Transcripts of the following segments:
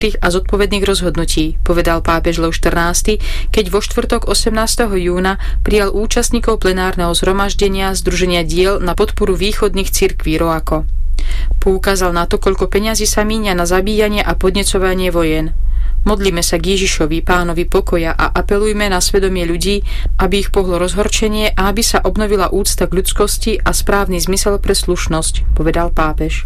a zodpovedných rozhodnutí, povedal pápež Leo XIV, keď vo štvrtok 18. júna prijal účastníkov plenárneho zhromaždenia Združenia diel na podporu východných cirkví ROACO. Poukázal na to, koľko peňazí sa míňa na zabíjanie a podnecovanie vojen. Modlíme sa k Ježišovi, Pánovi pokoja, a apelujme na svedomie ľudí, aby ich pohlo rozhorčenie a aby sa obnovila úcta k ľudskosti a správny zmysel pre slušnosť, povedal pápež.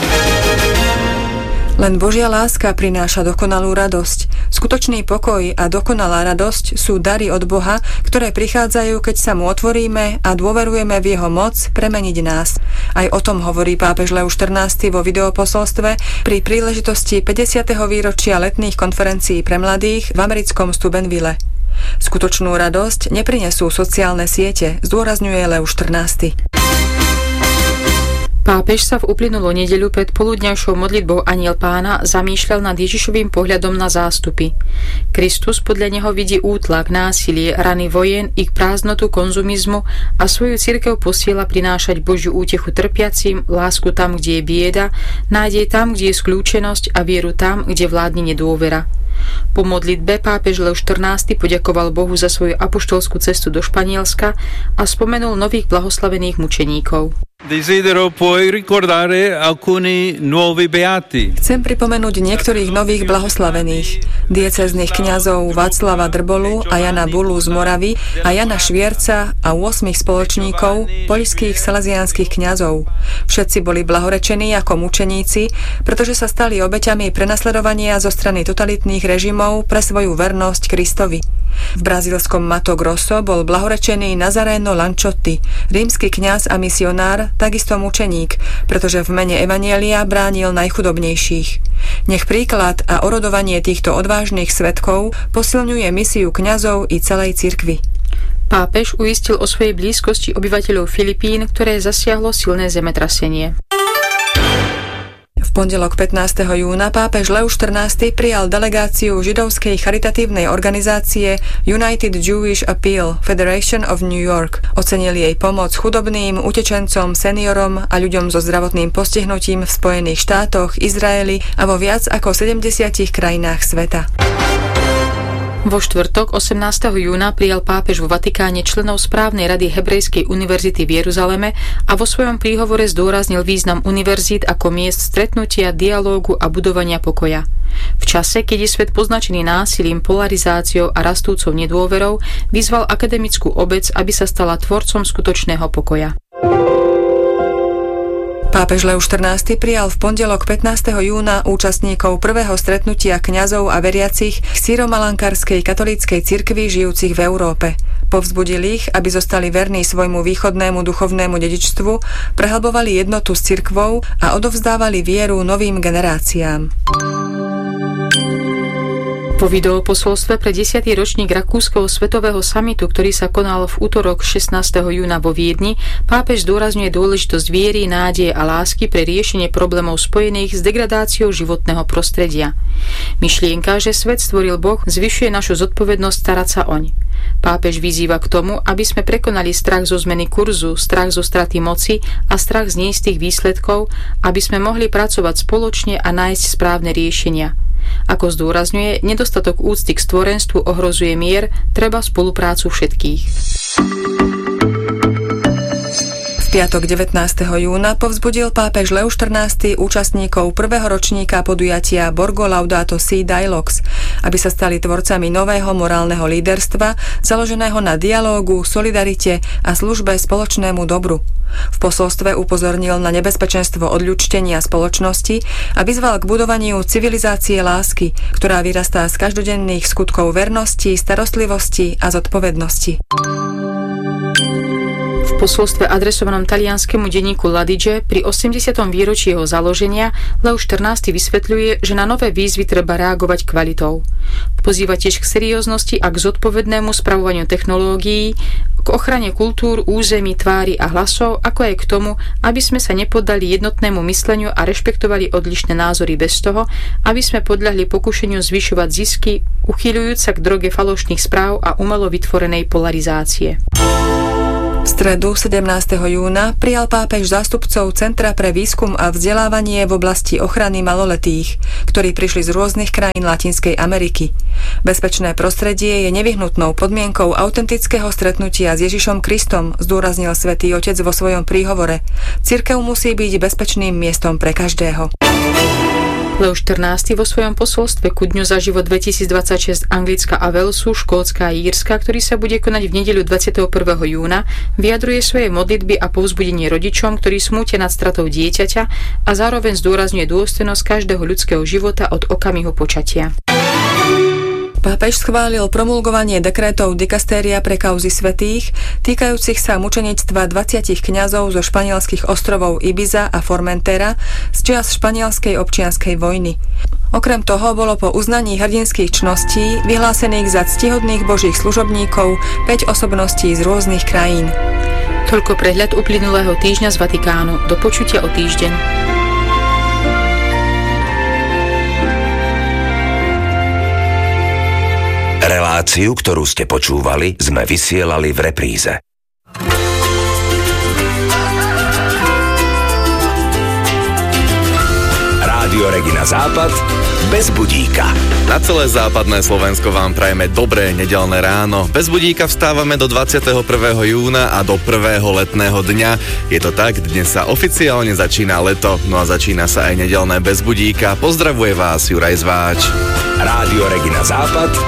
Len Božia láska prináša dokonalú radosť. Skutočný pokoj a dokonalá radosť sú dary od Boha, ktoré prichádzajú, keď sa mu otvoríme a dôverujeme v jeho moc premeniť nás. Aj o tom hovorí pápež Leo XIV vo videoposolstve pri príležitosti 50. výročia letných konferencií pre mladých v americkom Steubenville. Skutočnú radosť neprinesú sociálne siete, zdôrazňuje Leo XIV. Pápež sa v uplynulú nedeľu pred poludňajšou modlitbou Anjel Pána zamýšľal nad Ježišovým pohľadom na zástupy. Kristus podľa neho vidí útlak, násilie, rany vojen, ich prázdnotu konzumizmu a svoju cirkev posiela prinášať Božiu útechu trpiacim, lásku tam, kde je bieda, nádej tam, kde je skľúčenosť a vieru tam, kde vládne nedôvera. Po modlitbe pápež Leo XIV poďakoval Bohu za svoju apoštolskú cestu do Španielska a spomenul nových blahoslavených mučeníkov. Desidero poi ricordare alcuni nuovi beati. Chcem pripomenúť niektorých nových blahoslavených. Diecéznych kňazov Václava Drbolu a Jana Bulu z Moravy a Jana Švierca a 8 spoločníkov, poľských salesiánskych kňazov. Všetci boli blahorečení ako mučeníci, pretože sa stali obeťami prenasledovania zo strany totalitných režimov pre svoju vernosť Kristovi. V brazílskom Mato Grosso bol blahorečený Nazareno Lanchotti, rímsky kňaz a misionár, takisto mučeník, pretože v mene Evanjelia bránil najchudobnejších. Nech príklad a orodovanie týchto odvážnych svedkov posilňuje misiu kňazov i celej cirkvi. Pápež uistil o svojej blízkosti obyvateľov Filipín, ktoré zasiahlo silné zemetrasenie. V pondelok 15. júna pápež Leo XIV prijal delegáciu židovskej charitatívnej organizácie United Jewish Appeal Federation of New York. Ocenili jej pomoc chudobným, utečencom, seniorom a ľuďom so zdravotným postihnutím v Spojených štátoch, Izraeli a vo viac ako 70 krajinách sveta. Vo štvrtok 18. júna prijal pápež vo Vatikáne členov správnej rady Hebrejskej univerzity v Jeruzaleme a vo svojom príhovore zdôraznil význam univerzít ako miest stretnutia, dialógu a budovania pokoja. V čase, keď je svet poznačený násilím, polarizáciou a rastúcou nedôverou, vyzval akademickú obec, aby sa stala tvorcom skutočného pokoja. Pápež Leo XIV prijal v pondelok 15. júna účastníkov prvého stretnutia kňazov a veriacich Syro-Malankárskej katolíckej cirkvi žijúcich v Európe. Povzbudil ich, aby zostali verní svojmu východnému duchovnému dedičstvu, prehlbovali jednotu s cirkvou a odovzdávali vieru novým generáciám. Po videoposolstve pre 10. ročník Rakúskeho svetového samitu, ktorý sa konal v útorok 16. júna vo Viedni, pápež zdôrazňuje dôležitosť viery, nádeje a lásky pre riešenie problémov spojených s degradáciou životného prostredia. Myšlienka, že svet stvoril Boh, zvyšuje našu zodpovednosť starať sa oň. Pápež vyzýva k tomu, aby sme prekonali strach zo zmeny kurzu, strach zo straty moci a strach z neistých výsledkov, aby sme mohli pracovať spoločne a nájsť správne riešenia. Ako zdôrazňuje, nedostatok úcty k stvorenstvu ohrozuje mier, treba spoluprácu všetkých. V piatok 19. júna povzbudil pápež Leo XIV účastníkov prvého ročníka podujatia Borgo Laudato Si Dialogues, aby sa stali tvorcami nového morálneho líderstva, založeného na dialógu, solidarite a službe spoločnému dobru. V posolstve upozornil na nebezpečenstvo odľučtenia spoločnosti a vyzval k budovaniu civilizácie lásky, ktorá vyrastá z každodenných skutkov vernosti, starostlivosti a zodpovednosti. V posolstve adresovanom talianskému denníku L'Adige pri 80. výročí jeho založenia Leo XIV vysvetľuje, že na nové výzvy treba reagovať kvalitou. Pozýva tiež k serióznosti a k zodpovednému spravovaniu technológií, k ochrane kultúr, území, tvári a hlasov, ako aj k tomu, aby sme sa nepoddali jednotnému mysleniu a rešpektovali odlišné názory bez toho, aby sme podľahli pokušeniu zvyšovať zisky, uchyľujúc sa k droge falošných správ a umelo vytvorenej polarizácie. V stredu 17. júna prijal pápež zástupcov Centra pre výskum a vzdelávanie v oblasti ochrany maloletých, ktorí prišli z rôznych krajín Latinskej Ameriky. Bezpečné prostredie je nevyhnutnou podmienkou autentického stretnutia s Ježišom Kristom, zdôraznil Svätý Otec vo svojom príhovore. Cirkev musí byť bezpečným miestom pre každého. Leo XIV vo svojom posolstve ku Dňu za život 2026 Anglicka a Walesu, Škótska a Írska, ktorý sa bude konať v nedeľu 21. júna, vyjadruje svoje modlitby a povzbudenie rodičom, ktorí smútia nad stratou dieťaťa a zároveň zdôrazňuje dôstojnosť každého ľudského života od okamihu počatia. Pápež schválil promulgovanie dekrétov dikastéria pre kauzy svätých, týkajúcich sa mučenictva 20 kňazov zo španielskych ostrovov Ibiza a Formentera z čias španielskej občianskej vojny. Okrem toho bolo po uznaní hrdinských čností vyhlásených za ctihodných božích služobníkov 5 osobností z rôznych krajín. Toľko prehľad uplynulého týždňa z Vatikánu. Do počutia o týždeň. Reláciu, ktorú ste počúvali, sme vysielali v repríze. Rádio Regina Západ bez budíka. Na celé západné Slovensko vám prajeme dobré nedeľné ráno. Bez budíka vstávame do 21. júna a do prvého letného dňa. Je to tak, dnes sa oficiálne začína leto, no a začína sa aj nedeľné bez budíka. Pozdravuje vás Juraj Zváč. Rádio Regina Západ